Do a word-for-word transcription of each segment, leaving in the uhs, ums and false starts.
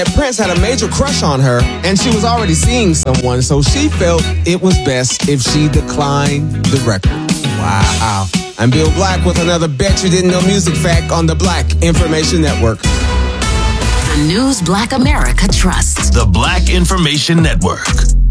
Prince had a major crush on her, and she was already seeing someone, so she felt it was best if she declined the record. Wow. I'm Bill Black with another Bet You Didn't Know Music Fact on the Black Information Network. The news Black America trusts. The Black Information Network.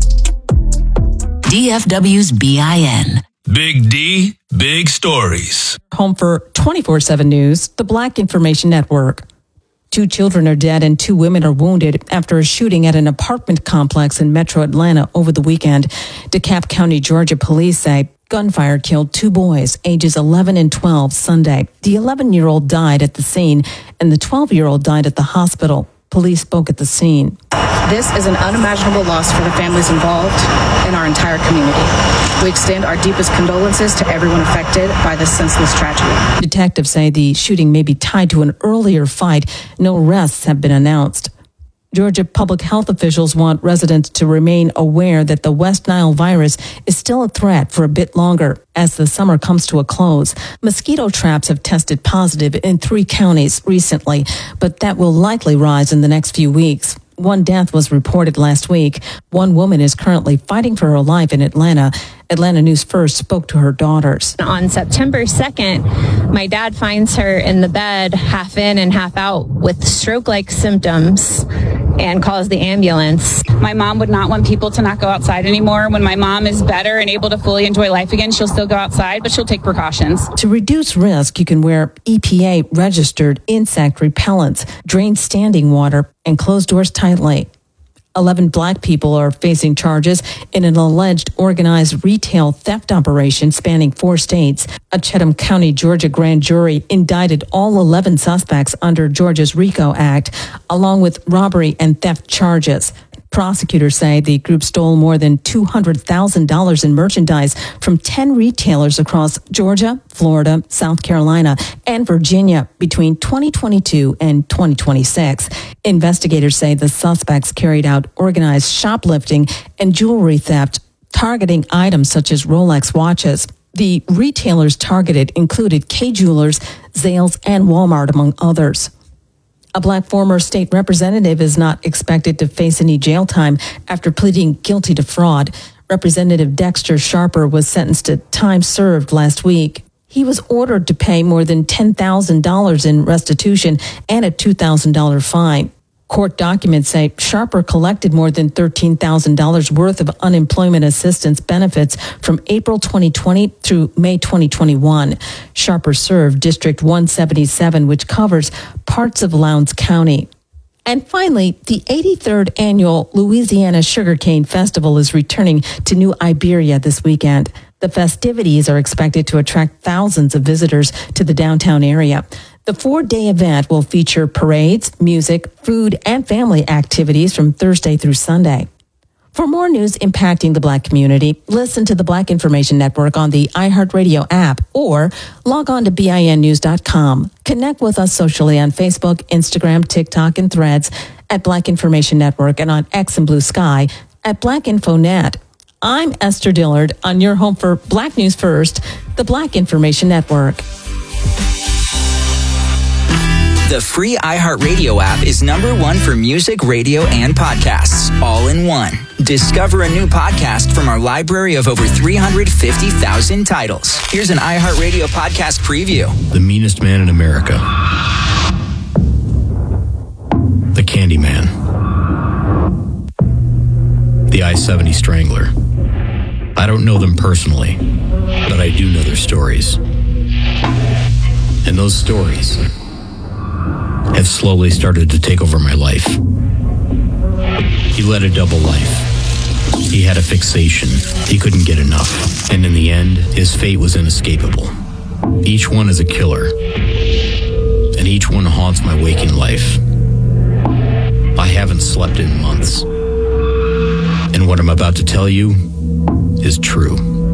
D F W's B I N. Big D, big stories. Home for twenty-four seven News, the Black Information Network. Two children are dead and two women are wounded after a shooting at an apartment complex in metro Atlanta over the weekend. DeKalb County, Georgia police say gunfire killed two boys, ages eleven and twelve, Sunday. The eleven-year-old died at the scene and the twelve-year-old died at the hospital. Police spoke at the scene. This is an unimaginable loss for the families involved and our entire community. We extend our deepest condolences to everyone affected by this senseless tragedy. Detectives say the shooting may be tied to an earlier fight. No arrests have been announced. Georgia public health officials want residents to remain aware that the West Nile virus is still a threat for a bit longer as the summer comes to a close. Mosquito traps have tested positive in three counties recently, but that will likely rise in the next few weeks. One death was reported last week. One woman is currently fighting for her life in Atlanta. Atlanta News First spoke to her daughters. On September second, my dad finds her in the bed, half in and half out, with stroke-like symptoms and calls the ambulance. My mom would not want people to not go outside anymore. When my mom is better and able to fully enjoy life again, she'll still go outside, but she'll take precautions. To reduce risk, you can wear E P A-registered insect repellents, drain standing water, and close doors tightly. Eleven black people are facing charges in an alleged organized retail theft operation spanning four states. A Chatham County, Georgia grand jury indicted all eleven suspects under Georgia's RICO Act, along with robbery and theft charges. Prosecutors say the group stole more than two hundred thousand dollars in merchandise from ten retailers across Georgia, Florida, South Carolina, and Virginia between twenty twenty-two and twenty twenty-six. Investigators say the suspects carried out organized shoplifting and jewelry theft, targeting items such as Rolex watches. The retailers targeted included Kay Jewelers, Zales, and Walmart, among others. A black former state representative is not expected to face any jail time after pleading guilty to fraud. Representative Dexter Sharper was sentenced to time served last week. He was ordered to pay more than ten thousand dollars in restitution and a two thousand dollars fine. Court documents say Sharper collected more than thirteen thousand dollars worth of unemployment assistance benefits from April twenty twenty through May twenty twenty-one. Sharper served District one seventy-seven, which covers parts of Lowndes County. And finally, the eighty-third annual Louisiana Sugarcane Festival is returning to New Iberia this weekend. The festivities are expected to attract thousands of visitors to the downtown area. The four-day event will feature parades, music, food, and family activities from Thursday through Sunday. For more news impacting the Black community, listen to the Black Information Network on the iHeartRadio app or log on to B I N news dot com. Connect with us socially on Facebook, Instagram, TikTok, and Threads at Black Information Network and on X and Blue Sky at Black Info Net. I'm Esther Dillard on your home for Black News First, the Black Information Network. The free iHeartRadio app is number one for music, radio, and podcasts, all in one. Discover a new podcast from our library of over three hundred fifty thousand titles. Here's an iHeartRadio podcast preview. The meanest man in America. The Candyman. The I seventy Strangler. I don't know them personally, but I do know their stories. And those stories have slowly started to take over my life. He led a double life. He had a fixation. He couldn't get enough. And in the end, his fate was inescapable. Each one is a killer. And each one haunts my waking life. I haven't slept in months. And what I'm about to tell you is true.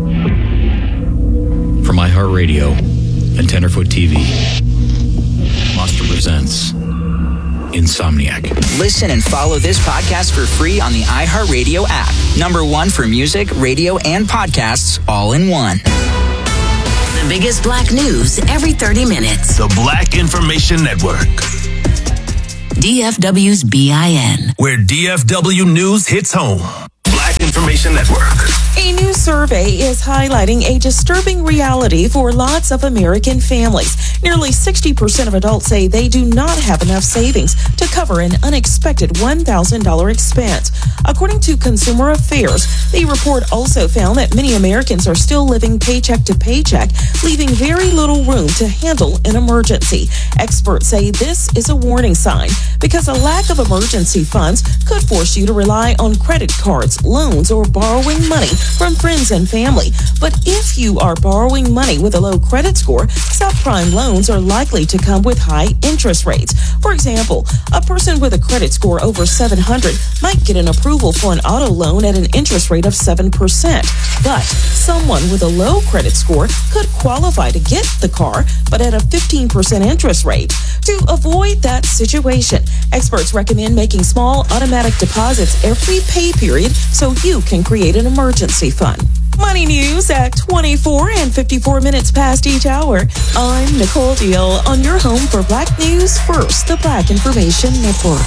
From iHeartRadio and Tenderfoot T V, Monster presents Insomniac. Listen and follow this podcast for free on the iHeartRadio app. Number one for music, radio, and podcasts, all in one. The biggest Black news every thirty minutes. The Black Information Network. D F W's B I N. Where D F W News hits home. Black Information Network. A new survey is highlighting a disturbing reality for lots of American families. Nearly sixty percent of adults say they do not have enough savings to cover an unexpected one thousand dollars expense. According to Consumer Affairs, the report also found that many Americans are still living paycheck to paycheck, leaving very little room to handle an emergency. Experts say this is a warning sign because a lack of emergency funds could force you to rely on credit cards, loans, or borrowing money from friends and family. But if you are borrowing money with a low credit score, subprime loans are likely to come with high interest rates. For example, a person with a credit score over seven hundred might get an approval for an auto loan at an interest rate of seven percent. But someone with a low credit score could qualify to get the car, but at a fifteen percent interest rate. To avoid that situation, experts recommend making small automatic deposits every pay period so you can create an emergency fund. Money news at twenty-four and fifty-four minutes past each hour. I'm Nicole Deal on your home for Black News First, the Black Information Network.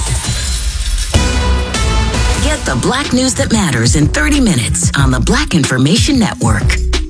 Get the Black news that matters in thirty minutes on the Black Information Network.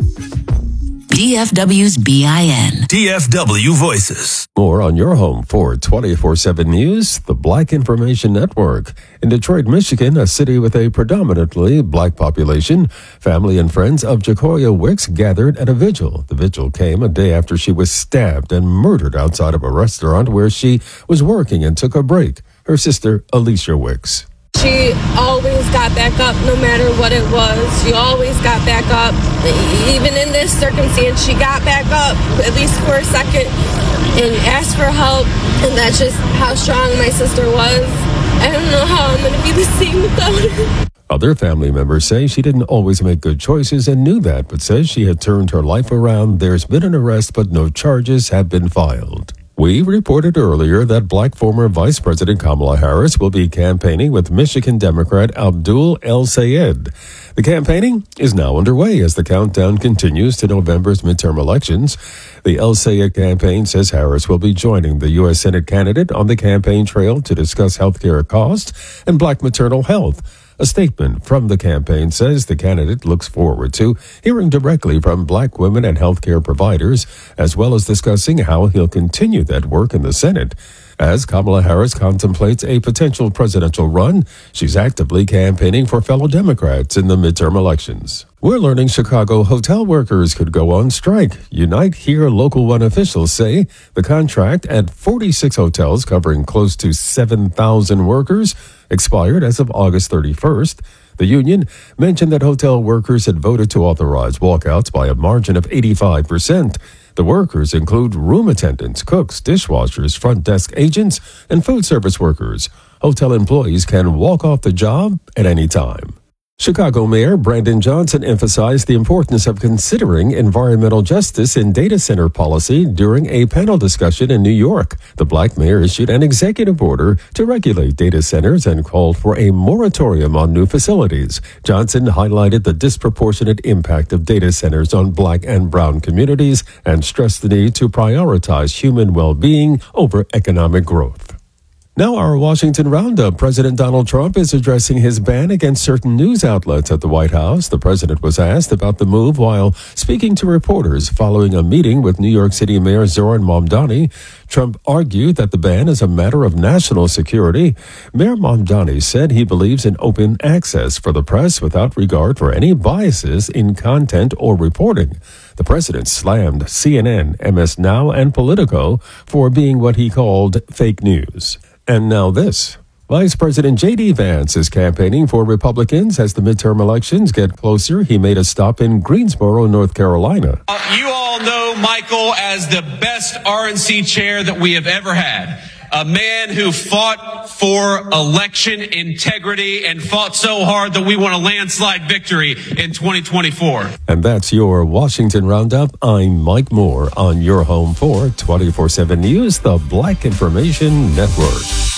D F W's B I N. D F W Voices. More on your home for twenty-four seven News, the Black Information Network. In Detroit, Michigan, a city with a predominantly black population, family and friends of Jacoya Wicks gathered at a vigil. The vigil came a day after she was stabbed and murdered outside of a restaurant where she was working and took a break. Her sister, Alicia Wicks. She always got back up no matter what it was. She always got back up. Even in this circumstance, she got back up, at least for a second, and asked for help. And that's just how strong my sister was. I don't know how I'm going to be the same without her. Other family members say she didn't always make good choices and knew that, but says she had turned her life around. There's been an arrest, but no charges have been filed. We reported earlier that black former Vice President Kamala Harris will be campaigning with Michigan Democrat Abdul El-Sayed. The campaigning is now underway as the countdown continues to November's midterm elections. The El-Sayed campaign says Harris will be joining the U S Senate candidate on the campaign trail to discuss health care costs and black maternal health. A statement from the campaign says the candidate looks forward to hearing directly from black women and healthcare providers, as well as discussing how he'll continue that work in the Senate. As Kamala Harris contemplates a potential presidential run, she's actively campaigning for fellow Democrats in the midterm elections. We're learning Chicago hotel workers could go on strike. Unite Here Local one officials say the contract at forty-six hotels covering close to seven thousand workers expired as of August thirty-first. The union mentioned that hotel workers had voted to authorize walkouts by a margin of eighty-five percent. The workers include room attendants, cooks, dishwashers, front desk agents, and food service workers. Hotel employees can walk off the job at any time. Chicago Mayor Brandon Johnson emphasized the importance of considering environmental justice in data center policy during a panel discussion in New York. The black mayor issued an executive order to regulate data centers and called for a moratorium on new facilities. Johnson highlighted the disproportionate impact of data centers on black and brown communities and stressed the need to prioritize human well-being over economic growth. Now our Washington Roundup. President Donald Trump is addressing his ban against certain news outlets at the White House. The president was asked about the move while speaking to reporters following a meeting with New York City Mayor Zohran Mamdani. Trump argued that the ban is a matter of national security. Mayor Mamdani said he believes in open access for the press without regard for any biases in content or reporting. The president slammed C N N, M S Now, and Politico for being what he called fake news. And now this. Vice President J D. Vance is campaigning for Republicans as the midterm elections get closer. He made a stop in Greensboro, North Carolina. Uh, you all know Michael as the best R N C chair that we have ever had. A man who fought for election integrity and fought so hard that we won a landslide victory in twenty twenty-four. And that's your Washington Roundup. I'm Mike Moore on your home for twenty-four seven News, the Black Information Network.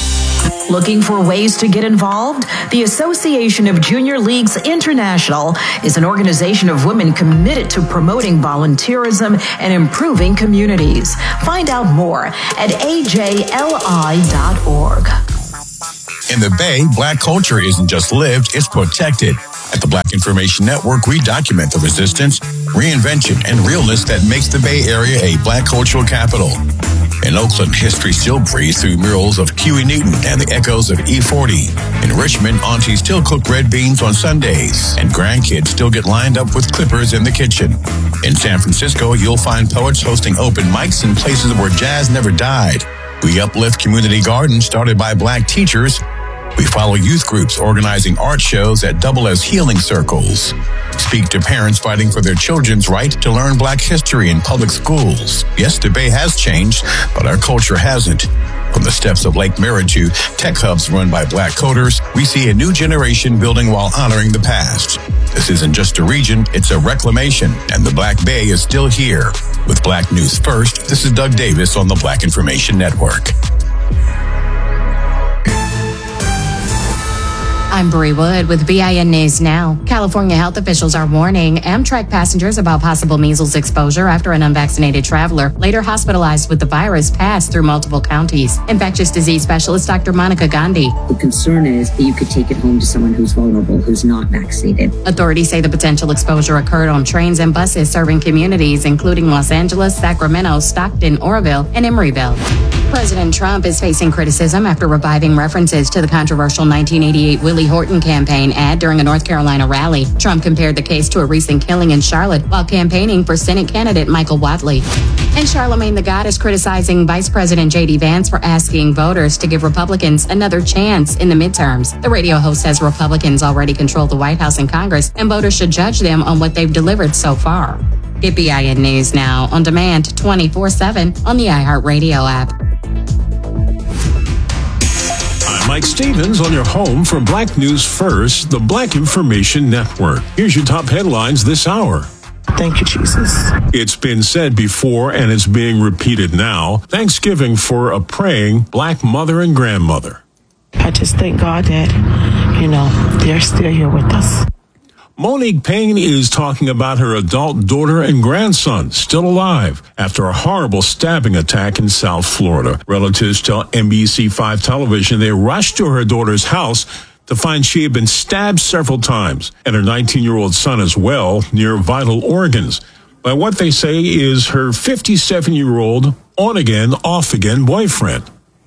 Looking for ways to get involved? The Association of Junior Leagues International is an organization of women committed to promoting volunteerism and improving communities. Find out more at A J L I dot org. In the Bay, Black culture isn't just lived, it's protected. At the Black Information Network, we document the resistance, reinvention, and realness that makes the Bay Area a Black cultural capital. In Oakland, history still breathes through murals of Huey Newton and the echoes of E forty. In Richmond, aunties still cook red beans on Sundays, and grandkids still get lined up with clippers in the kitchen. In San Francisco, you'll find poets hosting open mics in places where jazz never died. We uplift community gardens started by Black teachers. We follow youth groups organizing art shows that double as healing circles. Speak to parents fighting for their children's right to learn Black history in public schools. Yes, the Bay has changed, but our culture hasn't. From the steps of Lake Mirror to tech hubs run by Black coders, we see a new generation building while honoring the past. This isn't just a region, it's a reclamation, and the Black Bay is still here. With Black News First, this is Doug Davis on the Black Information Network. I'm Bree Wood with B I N News Now. California health officials are warning Amtrak passengers about possible measles exposure after an unvaccinated traveler, later hospitalized with the virus, passed through multiple counties. Infectious disease specialist Doctor Monica Gandhi. The concern is that you could take it home to someone who's vulnerable, who's not vaccinated. Authorities say the potential exposure occurred on trains and buses serving communities including Los Angeles, Sacramento, Stockton, Oroville, and Emeryville. President Trump is facing criticism after reviving references to the controversial nineteen eighty-eight Willie Horton campaign ad during a North Carolina rally. Trump compared the case to a recent killing in Charlotte while campaigning for Senate candidate Michael Whatley. And Charlemagne the God is criticizing Vice President J D Vance for asking voters to give Republicans another chance in the midterms. The radio host says Republicans already control the White House and Congress, and voters should judge them on what they've delivered so far. Get B I N News Now on demand twenty-four seven on the iHeartRadio app. I'm Mike Stevens on your home for Black News First, the Black Information Network. Here's your top headlines this hour. Thank you, Jesus. It's been said before and it's being repeated now. Thanksgiving for a praying Black mother and grandmother. I just thank God that, you know, they're still here with us. Monique Payne is talking about her adult daughter and grandson still alive after a horrible stabbing attack in South Florida. Relatives tell N B C five television they rushed to her daughter's house to find she had been stabbed several times, and her nineteen-year-old son as well, near vital organs, by what they say is her fifty-seven-year-old on-again, off-again boyfriend.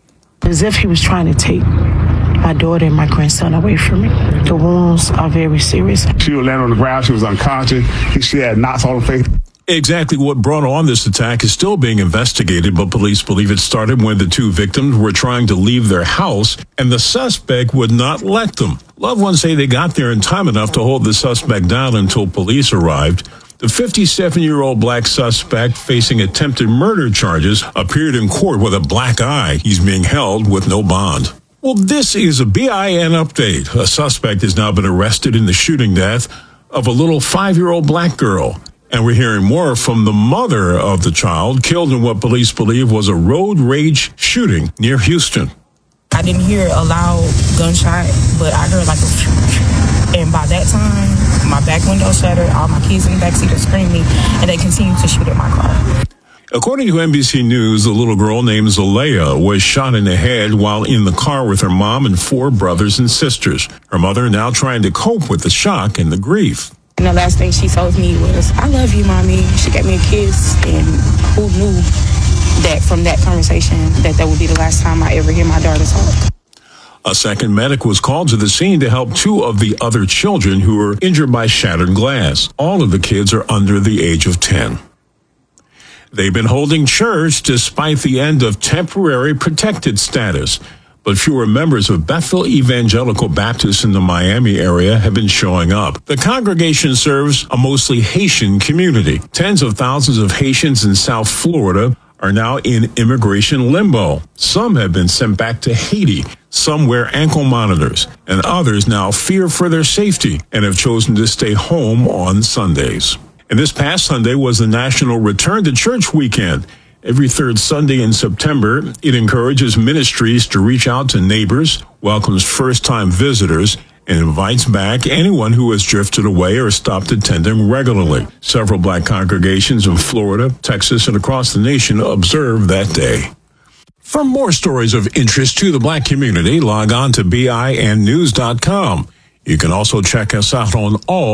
As if he was trying to take my daughter and my grandson away from me. The wounds are very serious. She was laying on the ground. She was unconscious. She had knots on her face. Exactly what brought on this attack is still being investigated, but police believe it started when the two victims were trying to leave their house and the suspect would not let them. Loved ones say they got there in time enough to hold the suspect down until police arrived. The fifty-seven-year-old Black suspect facing attempted murder charges appeared in court with a black eye. He's being held with no bond. Well, this is a B I N update. A suspect has now been arrested in the shooting death of a little five-year-old Black girl. And we're hearing more from the mother of the child killed in what police believe was a road rage shooting near Houston. I didn't hear a loud gunshot, but I heard like a... And by that time, my back window shattered, all my kids in the backseat are screaming, and they continued to shoot at my car. According to N B C News, the little girl named Zalea was shot in the head while in the car with her mom and four brothers and sisters. Her mother now trying to cope with the shock and the grief. And the last thing she told me was, "I love you, Mommy." She gave me a kiss, and who knew that from that conversation that that would be the last time I ever hear my daughter talk. A second medic was called to the scene to help two of the other children who were injured by shattered glass. All of the kids are under the age of ten. They've been holding church despite the end of temporary protected status, but fewer members of Bethel Evangelical Baptist in the Miami area have been showing up. The congregation serves a mostly Haitian community. Tens of thousands of Haitians in South Florida are now in immigration limbo. Some have been sent back to Haiti. Some wear ankle monitors, and others now fear for their safety and have chosen to stay home on Sundays. And this past Sunday was the National Return to Church Weekend, Every third Sunday in September, it encourages ministries to reach out to neighbors, welcomes first-time visitors, and invites back anyone who has drifted away or stopped attending regularly. Several black congregations in Florida, Texas, and across the nation observe that day. For more stories of interest to the black community, log on to B I N news dot com. You can also check us out on all